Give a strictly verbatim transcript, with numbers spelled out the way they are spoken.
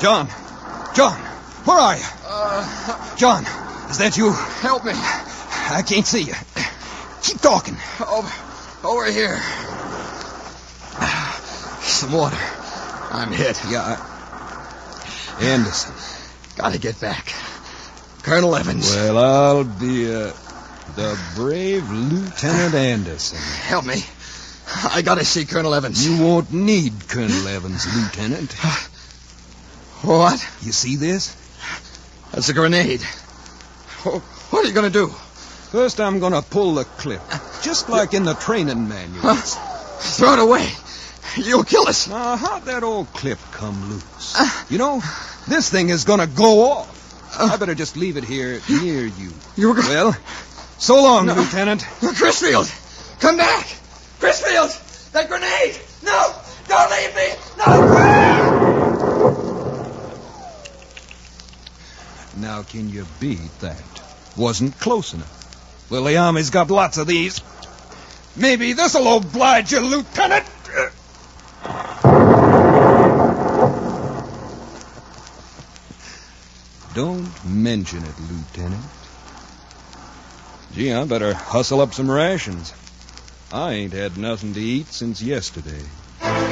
John! John! Where are you? Uh, John, is that you? Help me. I can't see you. Keep talking. Over, over here. Some water. I'm hit. Yeah, I... Anderson. Gotta get back. Colonel Evans. Well, I'll be, uh, the brave Lieutenant Anderson. Help me. I gotta see Colonel Evans. You won't need Colonel Evans, Lieutenant. What? You see this? That's a grenade. What are you gonna do? First, I'm gonna pull the clip, just like in the training manuals. Throw it away. You'll kill us. Now, how'd that old clip come loose? You know, this thing is gonna go off. I better just leave it here near you. You were go- Well, so long, No. Lieutenant. Crisfield, come back. Crisfield, that grenade. No, don't leave me. No. Now, can you beat that? Wasn't close enough. Well, the Army's got lots of these. Maybe this'll oblige you, Lieutenant. Don't mention it, Lieutenant. Gee, I better hustle up some rations. I ain't had nothing to eat since yesterday.